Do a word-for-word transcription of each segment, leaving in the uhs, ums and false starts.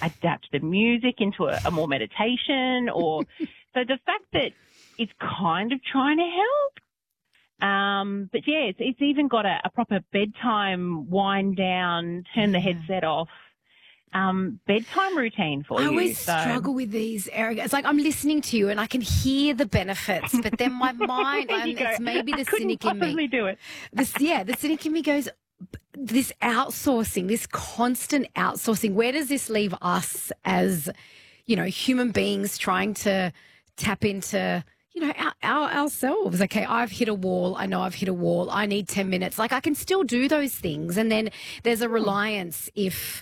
adapt the music into a, a more meditation or so the fact that it's kind of trying to help. Um, but yeah, it's, it's even got a, a proper bedtime wind down, turn the headset off. Um, bedtime routine for I you. I always so. struggle with these, Erica. It's like I'm listening to you and I can hear the benefits, but then my mind, I'm, go, it's maybe the I couldn't cynic in possibly me. do it. This, yeah, the cynic in me goes, this outsourcing, this constant outsourcing, where does this leave us as, you know, human beings trying to tap into, you know, our, our, ourselves? Okay, I've hit a wall. I know I've hit a wall. I need ten minutes. Like I can still do those things. And then there's a reliance if...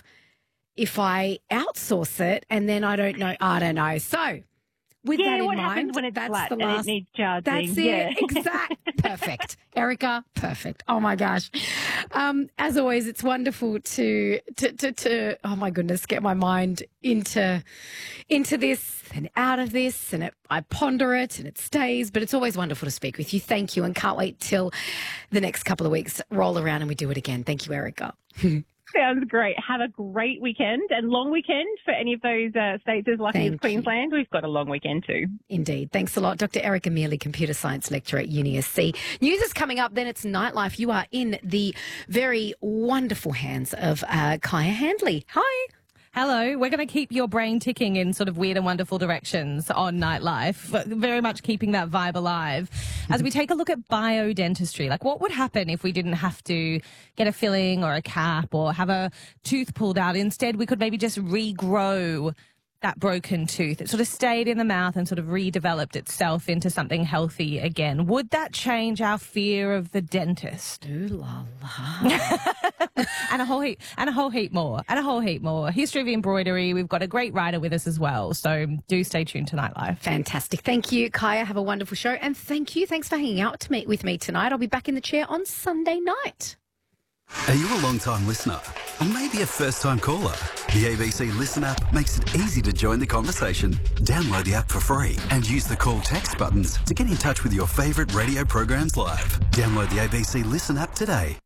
if I outsource it and then I don't know, I don't know. So with yeah, that in what mind, happens when it's that's flat the last, and it needs charging? That's it. Yeah. Exact. Perfect. Erica, perfect. Oh my gosh. Um, as always, it's wonderful to, to, to, to, oh my goodness, get my mind into, into this and out of this, and it, I ponder it and it stays, but it's always wonderful to speak with you. Thank you. And can't wait till the next couple of weeks roll around and we do it again. Thank you, Erica. Sounds great. Have a great weekend and long weekend for any of those uh, states as lucky Thank as Queensland. We've got a long weekend too. Indeed. Thanks a lot. Doctor Erica Mealy, Computer Science Lecturer at U N I S C. News is coming up, then it's Nightlife. You are in the very wonderful hands of uh, Kaya Handley. Hi. Hello. We're going to keep your brain ticking in sort of weird and wonderful directions on Nightlife, but very much keeping that vibe alive. As we take a look at biodentistry, like what would happen if we didn't have to get a filling or a cap or have a tooth pulled out? Instead, we could maybe just regrow that broken tooth. It sort of stayed in the mouth and sort of redeveloped itself into something healthy again. Would that change our fear of the dentist? Ooh la la. and a whole heap, and a whole heap more, and a whole heap more. History of embroidery. We've got a great writer with us as well. So do stay tuned to Nightlife. Fantastic. Thank you, Kaya. Have a wonderful show. And thank you. Thanks for hanging out to meet with me tonight. I'll be back in the chair on Sunday night. Are you a long-time listener? Or maybe a first-time caller? The A B C Listen app makes it easy to join the conversation. Download the app for free and use the call text buttons to get in touch with your favourite radio programs live. Download the A B C Listen app today.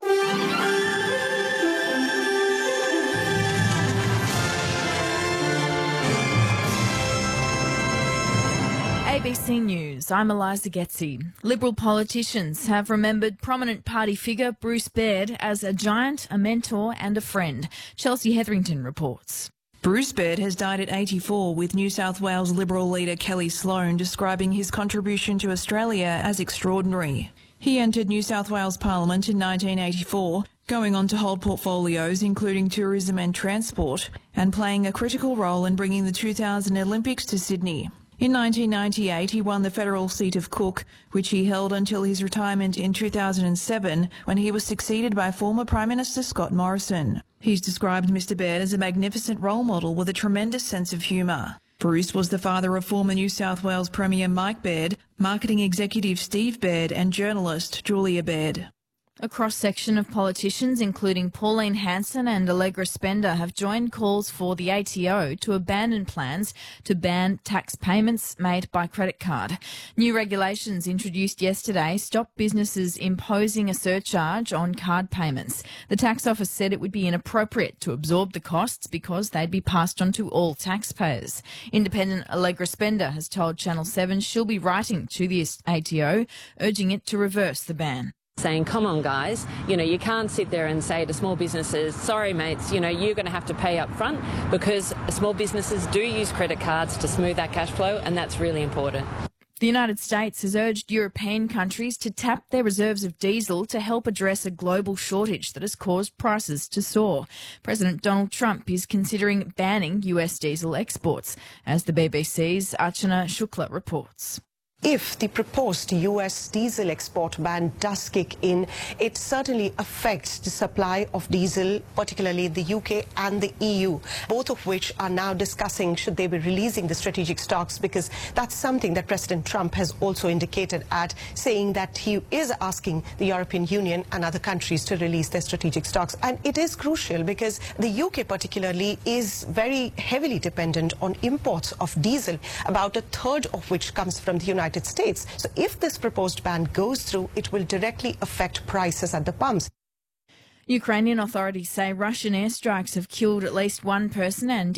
A B C News, I'm Eliza Getzi. Liberal politicians have remembered prominent party figure Bruce Baird as a giant, a mentor and a friend. Chelsea Hetherington reports. Bruce Baird has died at eighty-four, with New South Wales Liberal leader Kelly Sloan describing his contribution to Australia as extraordinary. He entered New South Wales Parliament in nineteen eighty-four, going on to hold portfolios including tourism and transport, and playing a critical role in bringing the two thousand Olympics to Sydney. In nineteen ninety-eight, he won the federal seat of Cook, which he held until his retirement in two thousand seven, when he was succeeded by former Prime Minister Scott Morrison. He's described Mister Baird as a magnificent role model with a tremendous sense of humour. Bruce was the father of former New South Wales Premier Mike Baird, marketing executive Steve Baird and journalist Julia Baird. A cross-section of politicians, including Pauline Hanson and Allegra Spender, have joined calls for the A T O to abandon plans to ban tax payments made by credit card. New regulations introduced yesterday stop businesses imposing a surcharge on card payments. The tax office said it would be inappropriate to absorb the costs because they'd be passed on to all taxpayers. Independent Allegra Spender has told Channel seven she'll be writing to the A T O, urging it to reverse the ban. Saying, come on guys, you know, you can't sit there and say to small businesses, sorry mates, you know, you're going to have to pay up front, because small businesses do use credit cards to smooth that cash flow, and that's really important. The United States has urged European countries to tap their reserves of diesel to help address a global shortage that has caused prices to soar. President Donald Trump is considering banning U S diesel exports, as the B B C's Archana Shukla reports. If the proposed U S diesel export ban does kick in, it certainly affects the supply of diesel, particularly the U K and the E U, both of which are now discussing should they be releasing the strategic stocks, because that's something that President Trump has also indicated at, saying that he is asking the European Union and other countries to release their strategic stocks. And it is crucial because the U K particularly is very heavily dependent on imports of diesel, about a third of which comes from the United States. So if this proposed ban goes through, it will directly affect prices at the pumps. Ukrainian authorities say Russian airstrikes have killed at least one person and